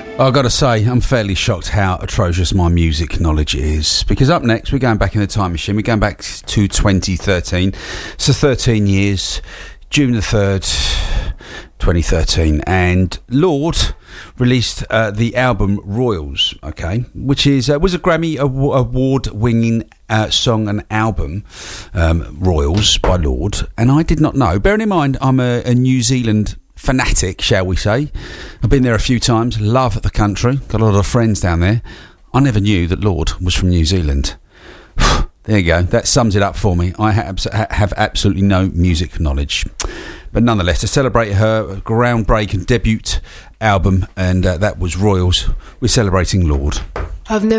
I've got to say, I'm fairly shocked how atrocious my music knowledge is. Because up next, we're going back in the time machine. We're going back to 2013. So 13 years, June the 3rd, 2013. And Lorde released the album Royals, okay, which was a Grammy award-winning song and album, Royals by Lorde. And I did not know. Bearing in mind, I'm a New Zealand fanatic, shall we say. I've been there a few times, love the country, got a lot of friends down there. I never knew that Lorde was from New Zealand. There you go, that sums it up for me. I have absolutely no music knowledge. But nonetheless, to celebrate her groundbreaking debut album, and that was Royals, we're celebrating Lorde. I've never